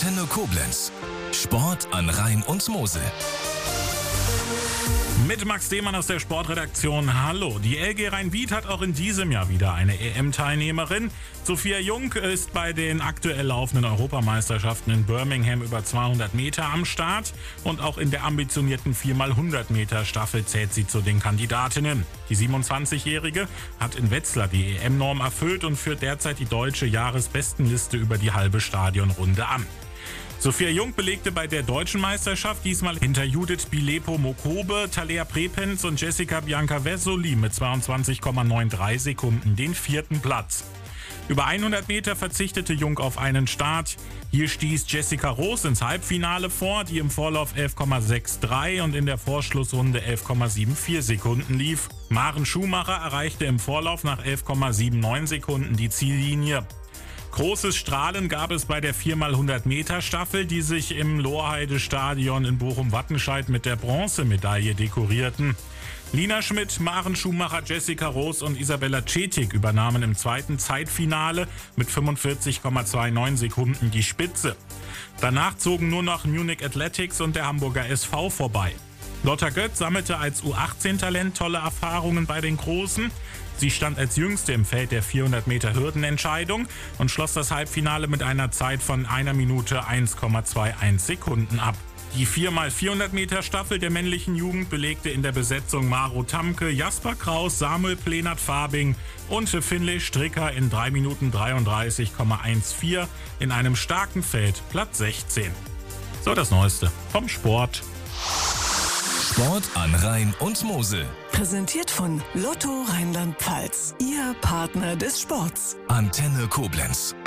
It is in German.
Antenne Koblenz. Sport an Rhein und Mosel. Mit Max Demann aus der Sportredaktion. Hallo, die LG Rhein-Wied hat auch in diesem Jahr wieder eine EM-Teilnehmerin. Sophia Jung ist bei den aktuell laufenden Europameisterschaften in Birmingham über 200 Meter am Start. Und auch in der ambitionierten 4x100 Meter Staffel zählt sie zu den Kandidatinnen. Die 27-Jährige hat in Wetzlar die EM-Norm erfüllt und führt derzeit die deutsche Jahresbestenliste über die halbe Stadionrunde an. Sophia Jung belegte bei der deutschen Meisterschaft diesmal hinter Judith Bilepo-Mokobe, Talea Prepenz und Jessica Bianca-Vesoli mit 22,93 Sekunden den 4. Platz. Über 100 Meter verzichtete Jung auf einen Start. Hier stieß Jessica Roos ins Halbfinale vor, die im Vorlauf 11,63 und in der Vorschlussrunde 11,74 Sekunden lief. Maren Schumacher erreichte im Vorlauf nach 11,79 Sekunden die Ziellinie. Großes Strahlen gab es bei der 4x100 Meter Staffel, die sich im Lohrheide-Stadion in Bochum-Wattenscheid mit der Bronzemedaille dekorierten. Lina Schmidt, Maren Schumacher, Jessica Roos und Isabella Cetic übernahmen im zweiten Zeitfinale mit 45,29 Sekunden die Spitze. Danach zogen nur noch Munich Athletics und der Hamburger SV vorbei. Lotta Götz sammelte als U18-Talent tolle Erfahrungen bei den Großen. Sie stand als Jüngste im Feld der 400 Meter Hürdenentscheidung und schloss das Halbfinale mit einer Zeit von 1 Minute 1,21 Sekunden ab. Die 4x400 Meter Staffel der männlichen Jugend belegte in der Besetzung Maro Tamke, Jasper Kraus, Samuel Plenert-Fabing und Finlay Stricker in 3 Minuten 33,14 in einem starken Feld Platz 16. So, das Neueste vom Sport. Sport an Rhein und Mosel. Präsentiert von Lotto Rheinland-Pfalz. Ihr Partner des Sports. Antenne Koblenz.